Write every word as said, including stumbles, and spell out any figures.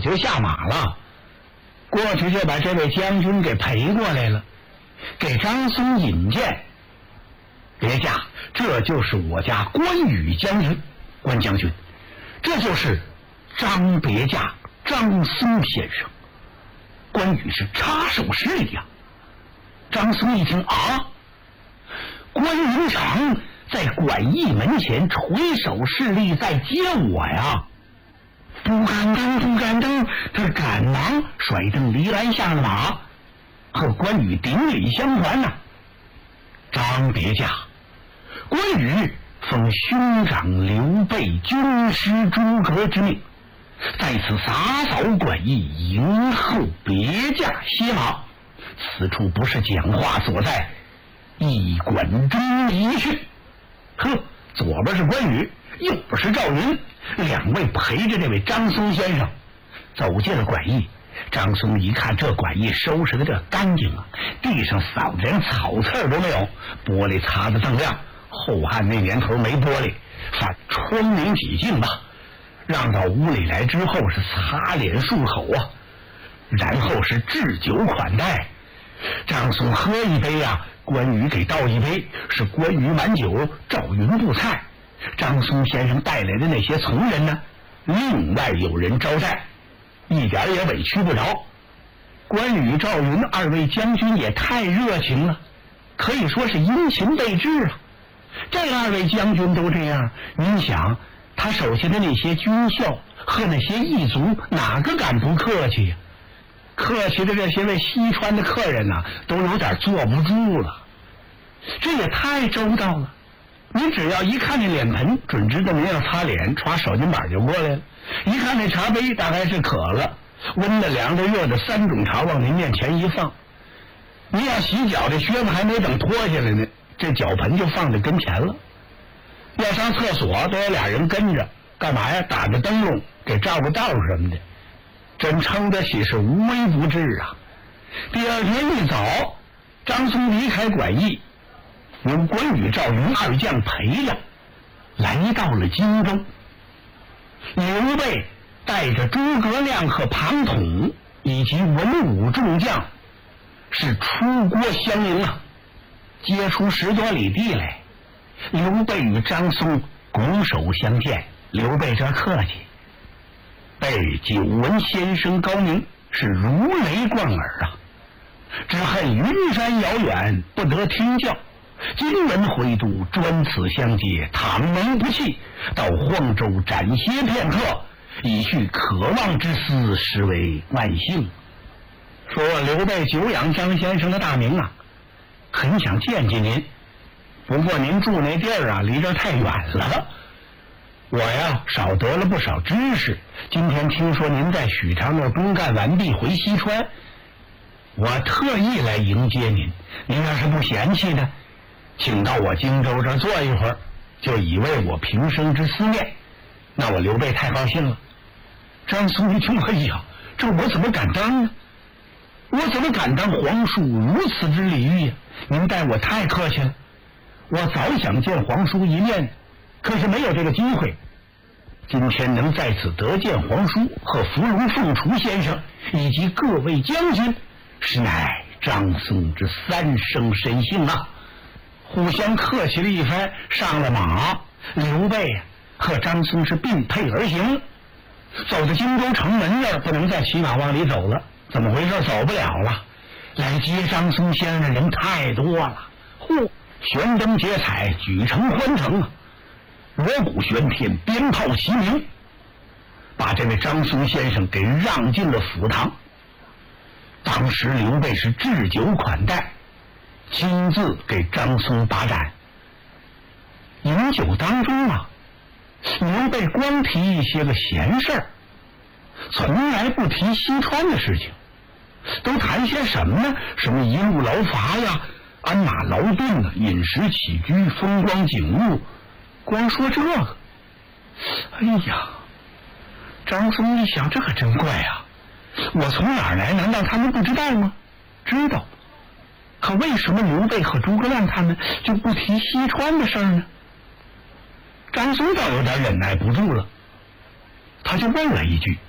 就下马了，过去就把这位将军给陪过来了，给张松引荐。别驾，这就是我家关羽将军，关将军，这就是张别驾张松先生。关羽是插手施礼呀、啊。张松一听啊，关云长在馆驿门前垂手施礼，在接我呀！不敢当，不敢当！他赶忙甩蹬离栏下了马，和关羽顶礼相还呐、啊。张别驾，关羽奉兄长刘备军师诸葛之命，在此洒扫馆驿，迎候别驾歇马。此处不是讲话所在，驿馆中一去。呵，左边是关羽，右边是赵云，两位陪着这位张松先生走进了馆驿。张松一看这馆驿收拾的这干净啊，地上扫的连草刺都没有，玻璃擦得锃亮。后汉那年头没玻璃，反窗明几净吧。让到屋里来之后是擦脸漱口啊，然后是置酒款待。张松喝一杯啊，关羽给倒一杯，是关羽满酒，赵云布菜。张松先生带来的那些从人呢，另外有人招待，一点也委屈不着。关羽、赵云二位将军也太热情了，可以说是殷勤备至啊。这二位将军都这样，您想他手下的那些军校和那些异族，哪个敢不客气呀、啊？客气的这些位西川的客人呐、啊，都有点坐不住了。这也太周到了，你只要一看这脸盆，准知道您要擦脸，歘手巾板就过来了。一看这茶杯，大概是渴了，温的、凉的、热的三种茶往您面前一放。您要洗脚，这靴子还没等脱下来呢，这脚盆就放在跟前了。要上厕所都有俩人跟着，干嘛呀？打着灯笼给照个道什么的，真称得起是无微不至啊。第二天一早，张松离开馆驿，由关羽、赵云二将陪着来到了荆州。刘备带着诸葛亮和庞统以及文武众将是出郭相迎啊，接出十多里地来。刘备与张松拱手相见，刘备这客气，备久闻先生高明，是如雷贯耳啊！只恨云山遥远，不得听教。今闻回都，专此相接，倘能不弃，到黄州暂歇片刻，以叙可望之思，实为万幸。说刘备久仰张先生的大名啊，很想见见您，不过您住那地儿啊，离这儿太远了。我呀，少得了不少知识。今天听说您在许昌那儿公干完毕，回西川，我特意来迎接您。您要是不嫌弃呢，请到我荆州这儿坐一会儿，就以慰我平生之思念。那我刘备太高兴了。张松一听，哎呀，这我怎么敢当呢？我怎么敢当皇叔如此之礼遇呀？您待我太客气了，我早想见皇叔一面，可是没有这个机会。今天能在此得见皇叔和伏龙凤雏先生以及各位将军，实乃张松之三生神幸啊！互相客气了一番，上了马，刘备和张松是并辔而行，走到荆州城门那儿，不能再骑马往里走了。怎么回事？走不了了。来接张松先生的人太多了，嚯！悬灯结彩，举城欢腾啊！锣鼓喧天，鞭炮齐鸣，把这位张松先生给让进了府堂。当时刘备是置酒款待，亲自给张松把盏。饮酒当中啊，刘备光提一些个闲事儿，从来不提西川的事情，都谈些什么呢？什么一路劳乏呀，鞍马劳顿啊，饮食起居，风光景物，光说这个。哎呀，张松一想，这可真怪啊！我从哪儿来？难道他们不知道吗？知道。可为什么刘备和诸葛亮他们就不提西川的事儿呢？张松倒有点忍耐不住了，他就问了一句：“